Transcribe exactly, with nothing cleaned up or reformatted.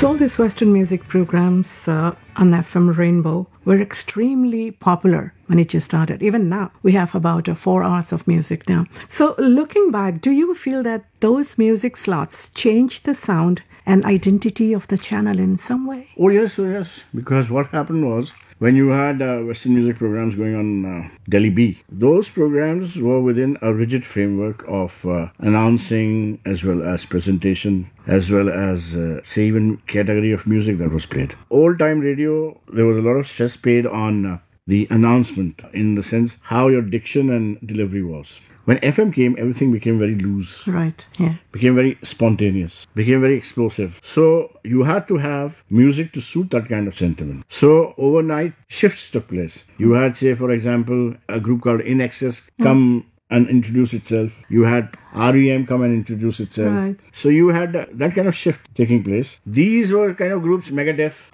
So all these Western music programs uh, on F M Rainbow were extremely popular when it just started. Even now, we have about uh, four hours of music now. So looking back, do you feel that those music slots changed the sound and identity of the channel in some way? Oh yes, oh yes. Because what happened was, when you had uh, Western music programs going on uh, Delhi B, those programs were within a rigid framework of uh, announcing as well as presentation, as well as, uh, say, even category of music that was played. Old time radio, there was a lot of stress paid on uh, the announcement, in the sense how your diction and delivery was. When F M came, everything became very loose. Right, yeah. Became very spontaneous, became very explosive. So you had to have music to suit that kind of sentiment. So overnight, shifts took place. You had, say, for example, a group called In Excess come and introduce itself. You had R E M come and introduce itself. Right. So you had uh, that kind of shift taking place. These were kind of groups, Megadeth,